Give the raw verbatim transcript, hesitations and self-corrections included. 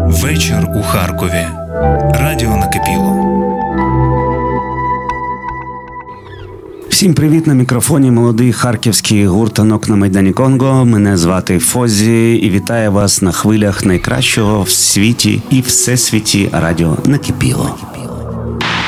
Вечір у Харкові. Радіо накипіло. Всім привіт, на мікрофоні молодий харківський гурт «Танок на Майдані Конго». Мене звати Фозі і вітаю вас на хвилях найкращого в світі і всесвіті радіо накипіло.